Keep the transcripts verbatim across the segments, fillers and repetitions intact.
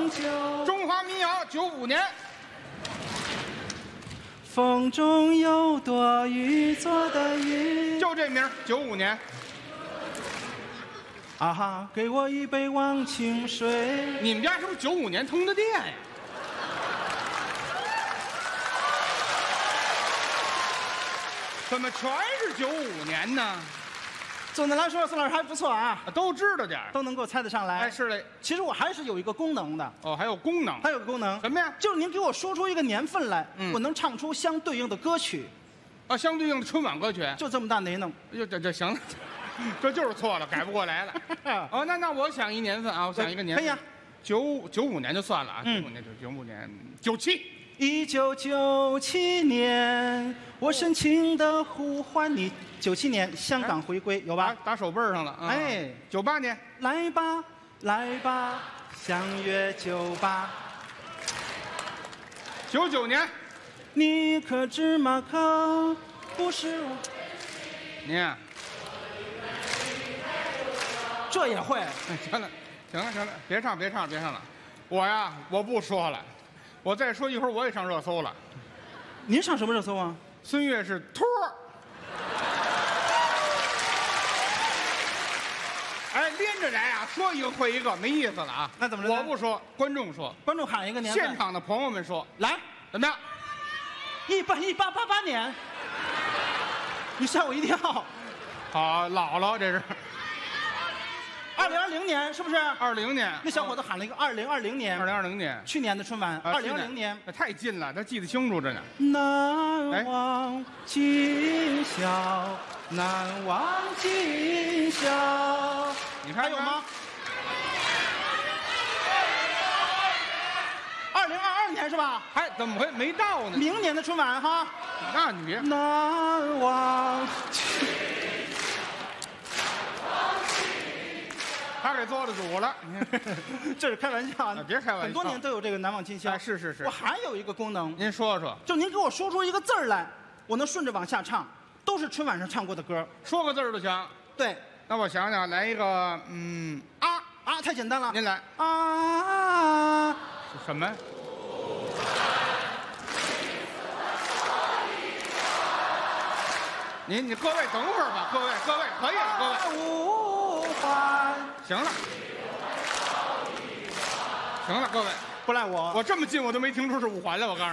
久。 中华民谣九五年。 风中有朵雨做的云。 就这名，九五年。 啊哈，给我一杯忘情水。 你们家是不是九五年通的电呀？怎么全是九五年呢？ 总的来说，宋老师还不错啊， 都知道点儿， 都能给我猜得上来。 哎，是嘞。 其实我还是有一个功能的。 哦，还有功能。 还有个功能什么呀？ 就是您给我说出一个年份来， 嗯、 我能唱出相对应的歌曲。 啊，相对应的春晚歌曲。 就这么大内弄。 哟，这这行了，这就是错了，改不过来了。哦，那那我想一年份啊，我想一个年份。 可以啊。 九九五年就算了啊，九五年就九五年，九七。 一九九七年，我深情的呼唤你。九七年香港回归，有吧？ 打手背上了。 哎， 九八年， 来吧来吧，相约酒吧。 九九年， 你可知马可不是我？ 您啊， 这也会？ 行了，行了，行了，别唱，别唱，别唱了。我呀，我不说了。我再说一会儿我也上热搜了。 您上什么热搜啊？ 孙越是托儿。哎，连着来啊，说一个会一个，没意思了啊。 那怎么着？ 我不说，观众说。 观众喊一个年份。 现场的朋友们说， 来， 怎么样？ 一八一八八八年。你吓我一跳。 好，姥姥这是。 二零二零年是不是？ 二零年， 那小伙子喊了一个二零二零年。 二零二零年， 去年的春晚。二零二零年， 太近了，他记得清楚着呢。 难忘今宵，难忘今宵。 你看还有吗？二零二二年是吧？ 还怎么会没到呢？ 明年的春晚哈。 那你别。 难忘。 他给做了主了， 这是开玩笑啊！ 别开玩笑， 很多年都有这个难忘今宵。 是是是。 我还有一个功能， 您说说。 就您给我说出一个字儿来，我能顺着往下唱，都是春晚上唱过的歌。 说个字儿就行。 对。 那我想想，来一个，嗯，啊啊，太简单了。 您来。 啊。 什么？您你各位等会儿吧，各位各位可以了，各位。 无欢。 行了，行了，各位， 不赖我。 我这么近我都没听出是五环来，我告诉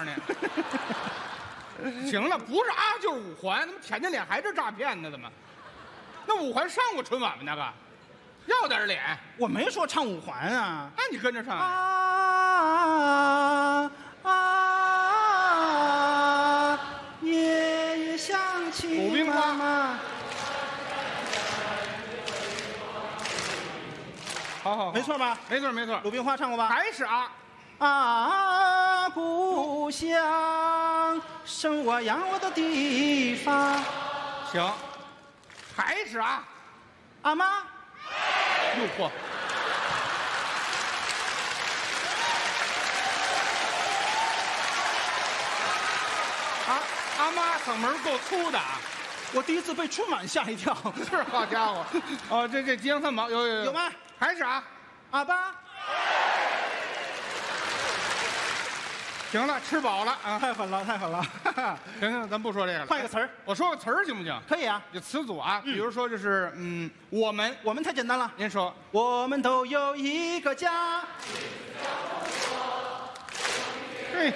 你。行了，不是啊，就是五环，怎么舔着脸还是诈骗呢？怎么？那五环上过春晚吗？那个，要点脸。 我没说唱五环啊。 那你跟着唱。 啊啊！夜夜想起鲁冰花吗？ 好好， 没错吧？ 没错没错。 鲁冰花唱过吧？ 还是啊啊，故乡，生我养我的地方。 行，还是啊， 阿妈。 又嚯！啊，阿妈嗓门够粗的啊！ 我第一次被春晚吓一跳。 是，好家伙！哦，这这吉祥三宝有有有有吗？ 还是啊， 阿爸。 行了，吃饱了啊！ 太狠了，太狠了！ 行行，咱不说这个了， 换一个词儿。 我说个词儿行不行？ 可以啊， 就词组啊，比如说就是嗯，我们， 我们太简单了。 您说， 我们都有一个家。 对，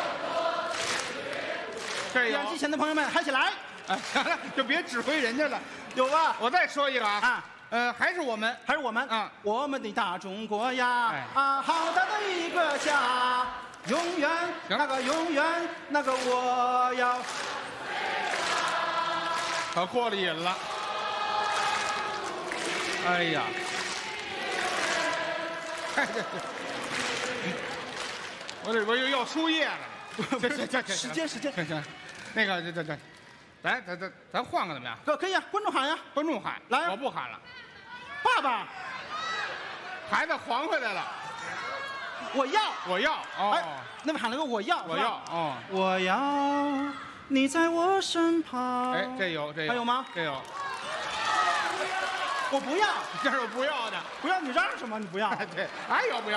这有。 电视机前的朋友们，嗨起来！ 哎，行了，就别指挥人家了， 有吧？ 我再说一个啊， 啊， 呃，还是我们， 还是我们啊， 我们的大中国呀， 哎啊，好大的一个家，永远那个永远那个我要。 可过了瘾了，哎呀，哎这这，我这我又要输液了，这这这这， 时间时间， 行行，那个这这这，咱咱咱咱换个怎么样？ 可可以啊，观众喊呀， 观众喊， 来啊我不喊了， 爸爸， 孩子还回来了， 我要， 我要哦， 哎，那边喊了个我要， 我要哦， 我要你在我身旁。 哎，这有这有， 还有吗？ 这有， 我不要， 这是我不要的， 不要你嚷什么？你不要， 对，还有不要